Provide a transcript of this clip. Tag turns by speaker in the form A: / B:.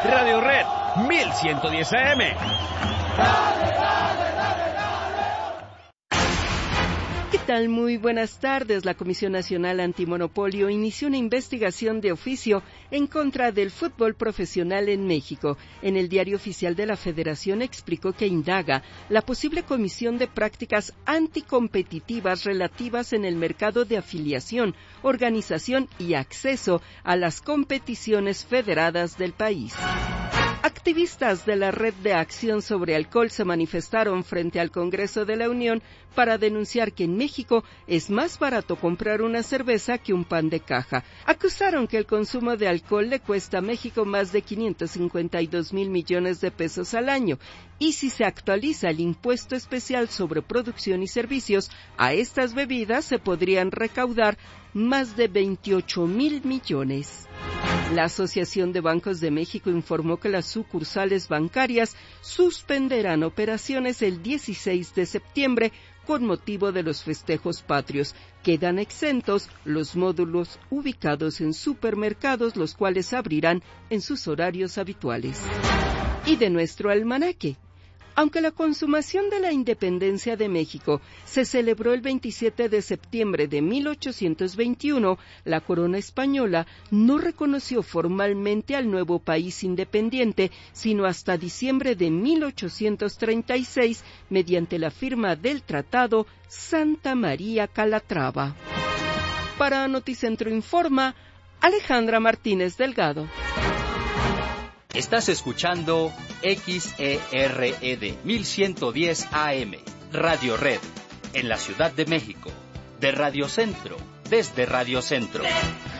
A: Radio Red 1110 AM.
B: ¿Qué tal? Muy buenas tardes. La Comisión Nacional Antimonopolio inició una investigación de oficio en contra del fútbol profesional en México. En el Diario Oficial de la Federación explicó que indaga la posible comisión de prácticas anticompetitivas relativas en el mercado de afiliación, organización y acceso a las competiciones federadas del país. Activistas de la Red de Acción sobre Alcohol se manifestaron frente al Congreso de la Unión para denunciar que en México es más barato comprar una cerveza que un pan de caja. Acusaron que el consumo de alcohol le cuesta a México más de 552,000 millones de pesos al año, y si se actualiza el impuesto especial sobre producción y servicios, a estas bebidas se podrían recaudar más de 28,000 millones. La Asociación de Bancos de México informó que las sucursales bancarias suspenderán operaciones el 16 de septiembre con motivo de los festejos patrios. Quedan exentos los módulos ubicados en supermercados, los cuales abrirán en sus horarios habituales. Y de nuestro almanaque. Aunque la consumación de la independencia de México se celebró el 27 de septiembre de 1821, la corona española no reconoció formalmente al nuevo país independiente, sino hasta diciembre de 1836, mediante la firma del Tratado Santa María Calatrava. Para Noticentro Informa, Alejandra Martínez Delgado.
C: Estás escuchando XERED 1110 AM, Radio Red, en la Ciudad de México, de Radio Centro, desde Radio Centro.